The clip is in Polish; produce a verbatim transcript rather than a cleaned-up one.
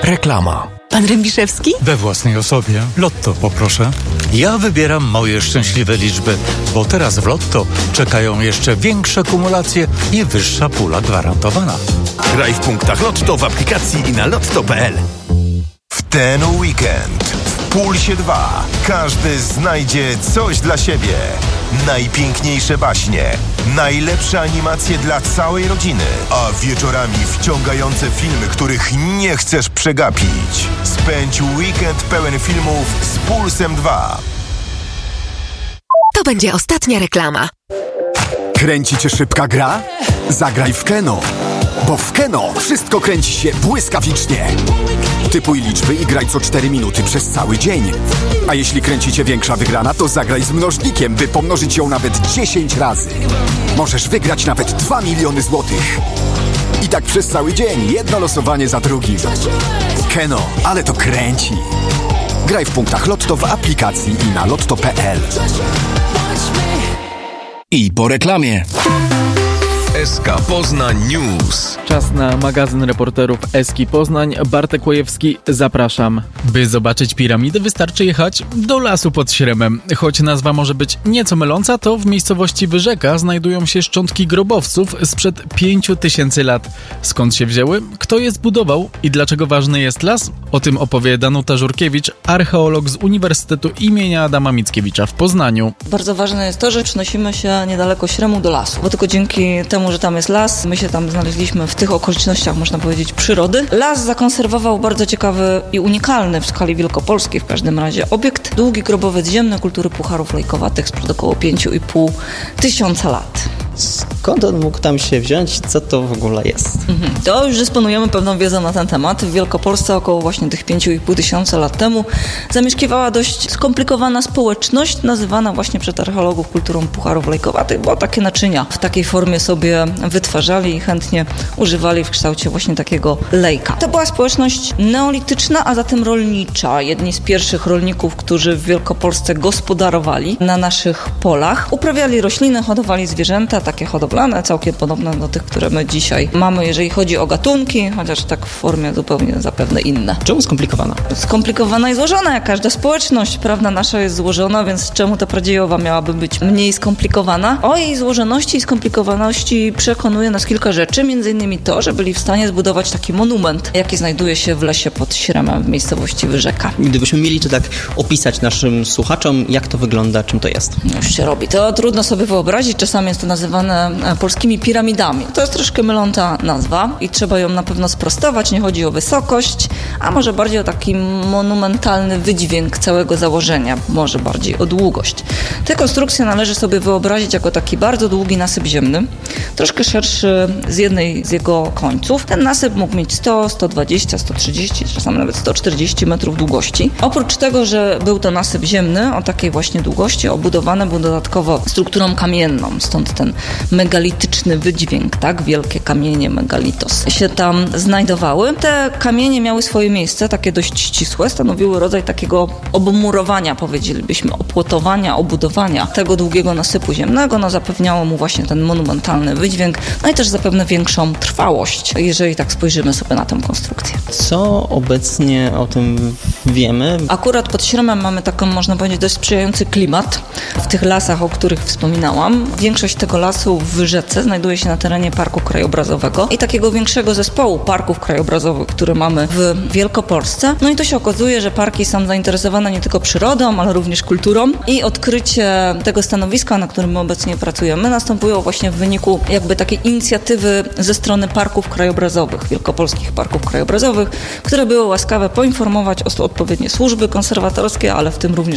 Reklama. Pan Rębiszewski? We własnej osobie. Lotto poproszę. Ja wybieram moje szczęśliwe liczby, bo teraz w Lotto czekają jeszcze większe kumulacje i wyższa pula gwarantowana. Graj w punktach Lotto w aplikacji i na lotto kropka p l. W ten weekend w Pulsie dwa każdy znajdzie coś dla siebie. Najpiękniejsze baśnie, najlepsze animacje dla całej rodziny, a wieczorami wciągające filmy, których nie chcesz przegapić. Spędź weekend pełen filmów z Pulsem dwa. To będzie ostatnia reklama. Kręci cię szybka gra? Zagraj w Keno. Bo w Keno wszystko kręci się błyskawicznie. Typuj liczby i graj co cztery minuty przez cały dzień. A jeśli kręci cię większa wygrana, to zagraj z mnożnikiem, by pomnożyć ją nawet dziesięć razy. Możesz wygrać nawet dwa miliony złotych. I tak przez cały dzień, jedno losowanie za drugim. Keno, ale to kręci. Graj w punktach Lotto w aplikacji i na lotto kropka p l. I po reklamie. S K Poznań News. Czas na magazyn reporterów Eski Poznań. Bartek Łojewski, zapraszam. By zobaczyć piramidy, wystarczy jechać do lasu pod Śremem. Choć nazwa może być nieco myląca, to w miejscowości Wyrzeka znajdują się szczątki grobowców sprzed pięciu tysięcy lat. Skąd się wzięły? Kto je zbudował? I dlaczego ważny jest las? O tym opowie Danuta Żurkiewicz, archeolog z Uniwersytetu imienia Adama Mickiewicza w Poznaniu. Bardzo ważne jest to, że przenosimy się niedaleko Śremu do lasu, bo tylko dzięki temu, że tam jest las, my się tam znaleźliśmy w tych okolicznościach, można powiedzieć, przyrody. Las zakonserwował bardzo ciekawy i unikalny w skali wielkopolskiej w każdym razie obiekt. Długi grobowiec ziemny kultury pucharów lejkowatych sprzed około pięciu i pół tysiąca lat. Skąd on mógł tam się wziąć? Co to w ogóle jest? Mhm. To już dysponujemy pewną wiedzą na ten temat. W Wielkopolsce około właśnie tych pięciu i pół tysiąca lat temu zamieszkiwała dość skomplikowana społeczność, nazywana właśnie przez archeologów kulturą pucharów lejkowatych, bo takie naczynia w takiej formie sobie wytwarzali i chętnie używali w kształcie właśnie takiego lejka. To była społeczność neolityczna, a zatem rolnicza. Jedni z pierwszych rolników, którzy w Wielkopolsce gospodarowali na naszych polach, uprawiali rośliny, hodowali zwierzęta, takie hodowlane, całkiem podobne do tych, które my dzisiaj mamy, jeżeli chodzi o gatunki, chociaż tak w formie zupełnie zapewne inne. Czemu skomplikowana? Skomplikowana i złożona, jak każda społeczność, prawda, nasza jest złożona, więc czemu ta prawdziwa miałaby być mniej skomplikowana? O jej złożoności i skomplikowaności przekonuje nas kilka rzeczy, między innymi to, że byli w stanie zbudować taki monument, jaki znajduje się w lesie pod Śremem w miejscowości Wyrzeka. Gdybyśmy mieli to tak opisać naszym słuchaczom, jak to wygląda, czym to jest? Już się robi. To trudno sobie wyobrazić, czasami jest to nazywane polskimi piramidami. To jest troszkę myląca nazwa i trzeba ją na pewno sprostować. Nie chodzi o wysokość, a może bardziej o taki monumentalny wydźwięk całego założenia, może bardziej o długość. Tę konstrukcję należy sobie wyobrazić jako taki bardzo długi nasyp ziemny, troszkę szerszy z jednej z jego końców. Ten nasyp mógł mieć sto, sto dwadzieścia, sto trzydzieści, czasami nawet sto czterdzieści metrów długości. Oprócz tego, że był to nasyp ziemny o takiej właśnie długości, obudowany był dodatkowo strukturą kamienną, stąd ten megalityczny wydźwięk, tak? Wielkie kamienie, megalitos, się tam znajdowały. Te kamienie miały swoje miejsce, takie dość ścisłe, stanowiły rodzaj takiego obmurowania, powiedzielibyśmy, opłotowania, obudowania tego długiego nasypu ziemnego. No, zapewniało mu właśnie ten monumentalny wydźwięk, no i też zapewne większą trwałość, jeżeli tak spojrzymy sobie na tę konstrukcję. Co obecnie o tym wiemy? Akurat pod Śremem mamy taką, można powiedzieć, dość sprzyjający klimat w tych lasach, o których wspominałam. Większość tego lasu w Wyrzece znajduje się na terenie Parku Krajobrazowego i takiego większego zespołu parków krajobrazowych, które mamy w Wielkopolsce. No i to się okazuje, że parki są zainteresowane nie tylko przyrodą, ale również kulturą i odkrycie tego stanowiska, na którym my obecnie pracujemy, następują właśnie w wyniku jakby takiej inicjatywy ze strony parków krajobrazowych, wielkopolskich parków krajobrazowych, które były łaskawe poinformować o odpowiednie służby konserwatorskie, ale w tym również